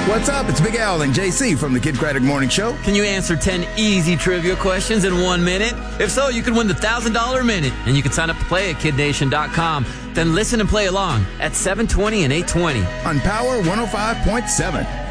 What's up? It's Big Al and JC from the Kid Craddock Morning Show. Can you answer 10 easy trivia questions in 1 minute? If so, you could win the $1,000 minute, and you can sign up to play at KidNation.com. Then listen and play along at 7:20 and 8:20 on Power 105.7.